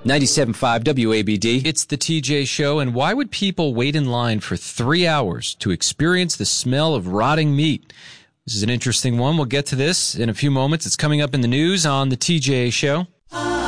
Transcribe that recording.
97.5 WABD. It's the TJ Show, and why would people wait in line for 3 hours to experience the smell of rotting meat? This is an interesting one. We'll get to this in a few moments. It's coming up in the news on the TJ Show.